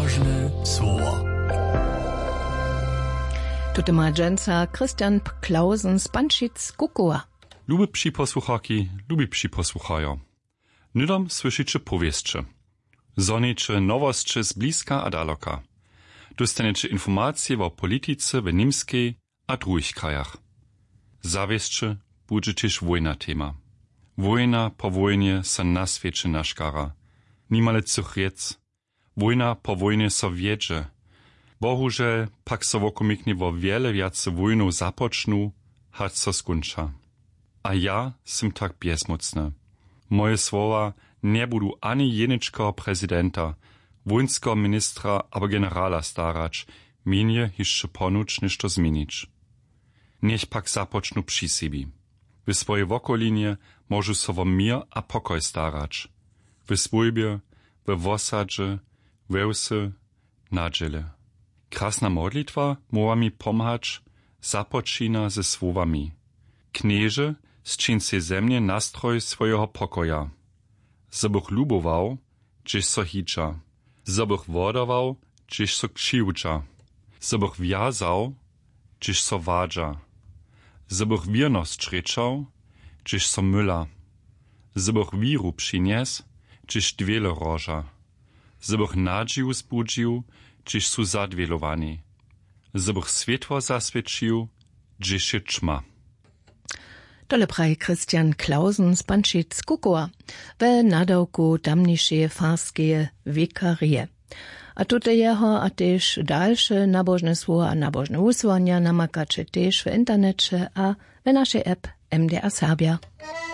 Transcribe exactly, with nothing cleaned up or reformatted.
nabożne słowa. Tutaj ma dżęca Christian Klausen z Panschic Kukuła. Lubi psi posłuchaki, lubi psi posłuchają. Nydom słyszycie powieście. Zonicie nowości z bliska a daloka. Dostaniecie informacje o polityce w niemskiej a drugich krajach. Zawieszcze będzie też wojna tema. Wojna po wojnie se na świecie naszkara. Niemale coś riec. Wojna po wojnie so wiedzie. Bohužel pak so wokomiknie wo wiele wiace wojnów zapocznu, hać so skończa. A ja sim tak bezmocny. Moje słowa nie budu ani jeniczko prezydenta, wojnskiego ministra abo generala starać, mienie jeszcze ponuć niż to zmienić. Niech pak zapocznu przy siebie. W swojej wokolinie może so wo mir a pokoj starać. W swojbie, w wosadzie, wełsy, nadziele. Krasna modlitwa mowa mi pomhać, započína ze słowami. Knieże zčin se zemnie nastroj swojego pokoja. Zobych lubował, gdzieś so hicza. Zobych wodował, gdzieś so krzywcza. Zobych wiazał, gdzieś so wadża. Zobych wierność trzeczał, gdzieś so myla. Zobych wiru przynies, gdzieś dwiele roża. Zobych nadził zbudził, gdzieś su zadwielowani. Zobych światło zaswiecił, gdzieś się ćma. Tole praj Christian Klausen z Panschic Kukuła w nadawku tamniejszej farskie wikarie. A tutaj jeho a też dalsze nabożne słowa a nabożne usłania namakacie też w internecie a w naszej app M D R Serbia.